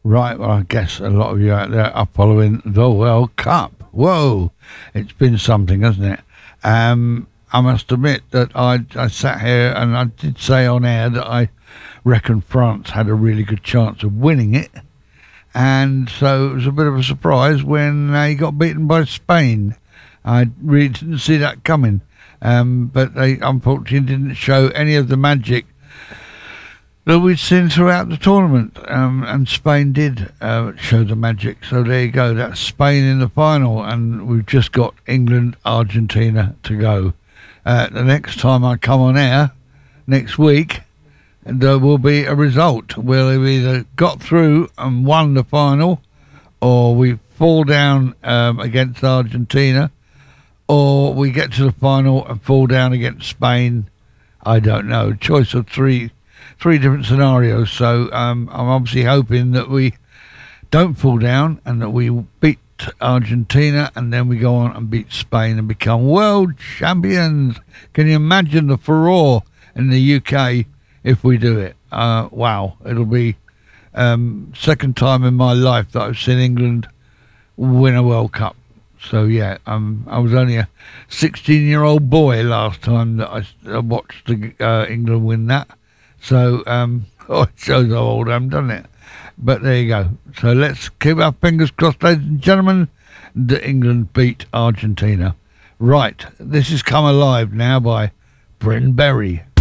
Right, well, I guess a lot of you out there are following the World Cup. Whoa, it's been something, hasn't it? I must admit that I sat here and I did say on air that I reckon France had a really good chance of winning it. And so it was a bit of a surprise when they got beaten by Spain. I really didn't see that coming. But they unfortunately didn't show any of the magic that we'd seen throughout the tournament, and Spain did show the magic. So there you go. That's Spain in the final, and we've just got England, Argentina to go. The next time I come on air, next week, there will be a result. We'll have either got through and won the final, or we fall down against Argentina, or we get to the final and fall down against Spain. I don't know. Choice of three different scenarios. So I'm obviously hoping that we don't fall down and that we beat Argentina and then we go on and beat Spain and become world champions. Can you imagine the furore in the UK if we do it? Wow, it'll be second time in my life that I've seen England win a World Cup. So yeah, I was only a 16-year-old boy last time that I watched England win that. So, it shows how old I am, doesn't it? But there you go. So let's keep our fingers crossed, ladies and gentlemen, that England beat Argentina. Right, this is Come Alive now by Bryn Berry.